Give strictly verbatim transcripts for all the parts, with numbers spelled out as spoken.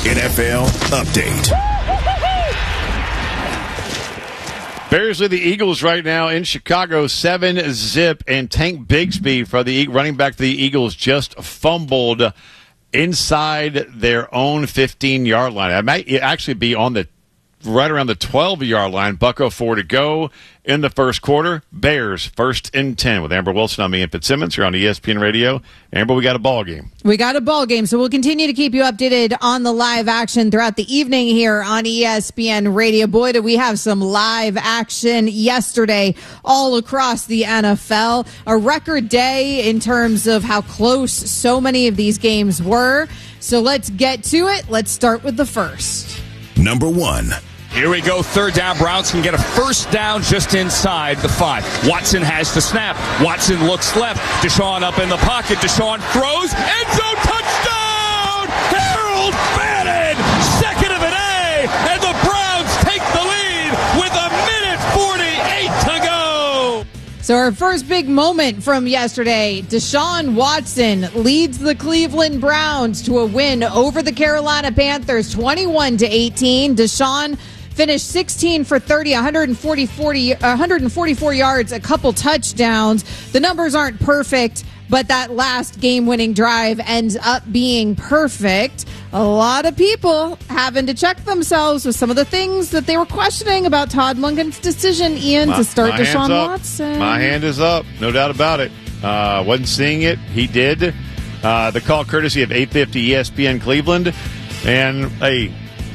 N F L Update. Bears lead the Eagles right now in Chicago, seven zip, and Tank Bigsby for the running back to the Eagles just fumbled inside their own fifteen-yard line. It might actually be on the right around the twelve-yard line. Bucko four to go in the first quarter. Bears first and ten with Amber Wilson. I'm Ian Fitzsimmons. You're on E S P N Radio. Amber, we got a ball game. We got a ball game, so we'll continue to keep you updated on the live action throughout the evening here on E S P N Radio. Boy, did we have some live action yesterday all across the N F L. A record day in terms of how close so many of these games were. So let's get to it. Let's start with the first. Number one. Here we go, third down. Browns can get a first down just inside the five. Watson has the snap. Watson looks left. Deshaun up in the pocket. Deshaun throws. End zone touchdown! Harold Bannon, second of an A, and the Browns take the lead with a minute forty-eight to go. So our first big moment from yesterday, Deshaun Watson leads the Cleveland Browns to a win over the Carolina Panthers, twenty-one to eighteen. Deshaun finished sixteen for thirty, one forty-four yards, a couple touchdowns. The numbers aren't perfect, but that last game-winning drive ends up being perfect. A lot of people having to check themselves with some of the things that they were questioning about Todd Monken's decision, Ian, my, to start Deshaun up. Watson. My hand is up, no doubt about it. Uh, wasn't seeing it. He did. Uh, the call courtesy of eight fifty E S P N Cleveland. And, hey,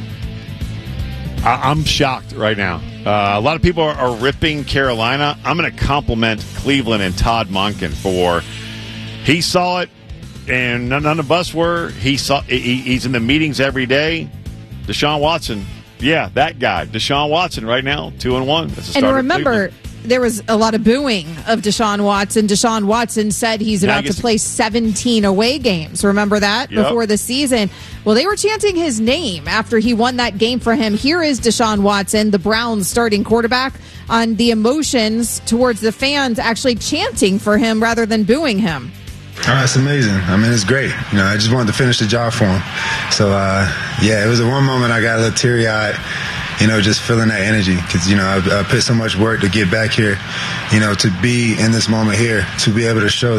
I- I'm shocked right now. Uh, a lot of people are, are ripping Carolina. I'm going to compliment Cleveland and Todd Monken for he saw it, and none, none of us were. He saw he, he's in the meetings every day. Deshaun Watson, yeah, that guy. Deshaun Watson right now, two and one. That's a and starter remember, Cleveland. There was a lot of booing of Deshaun Watson. Deshaun Watson said he's Now about he to play seventeen away games. Remember that? Yep. Before the season? Well, they were chanting his name after he won that game for him. Here is Deshaun Watson, the Browns starting quarterback, on the emotions towards the fans actually chanting for him rather than booing him. Oh, it's amazing. I mean, it's great. You know, I just wanted to finish the job for him. So, uh, yeah, it was the one moment I got a little teary-eyed, you know, just feeling that energy. Because, you know, I, I put so much work to get back here, you know, to be in this moment here, to be able to show